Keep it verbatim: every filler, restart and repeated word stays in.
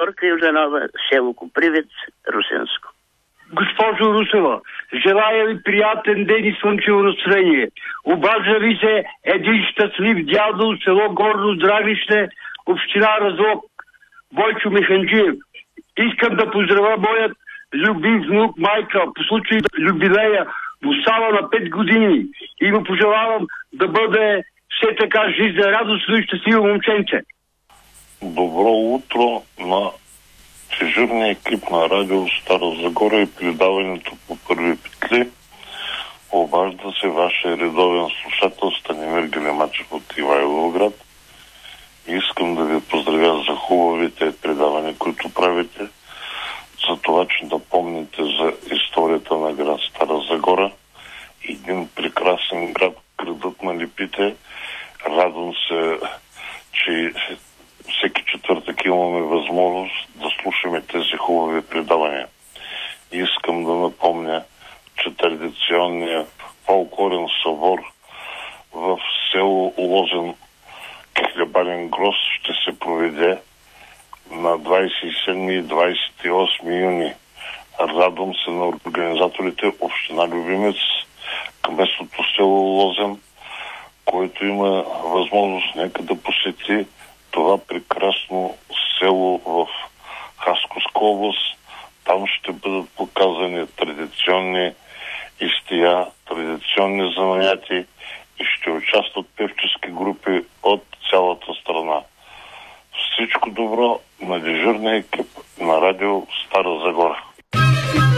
Горка Южданова, село Копривец, Русенско. Госпожо Русева, желая ви приятен ден и слънчево настроение. Обажда ви се един щастлив дядо, село Горно Здравище, община Разлог, Бойчо Механджиев. Искам да поздравя моят любим внук майка по случай юбилея му става на пет години и му пожелавам да бъде все така жизнен, радостно и щастливо момченце. Добро утро на дежурния екип на радио Стара Загора и предаването по първи петли. Обажда се вашия редовен слушател Станимир Галимачев от Ивайловград. Искам да ви поздравя за хубавите предавания, които правите, за това, че напомните за историята на град Стара Загора. Един прекрасен град, градът на липите. Радвам се, че всеки четвъртък имаме възможност да слушаме тези хубави предавания. Искам да напомня, че традиционният фолклорен събор в село Лозен Хлебарен Гроз ще се проведе на двадесет и седми и двадесет и осми юни. Радвам се на организаторите община Любимец, кметството село Лозен, който има възможност нека да посети това прекрасно село в Хасковска област. Там ще бъдат показани традиционни истия, традиционни занятия и ще участват певчески групи от цялата страна. Всичко добро на дежурния екип на радио Стара Загора.